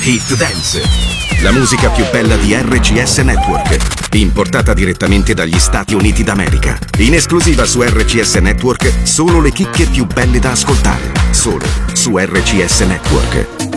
Hit Dance, la musica più bella di RCS Network, importata direttamente dagli Stati Uniti d'America. In esclusiva su RCS Network, solo le chicche più belle da ascoltare, solo su RCS Network.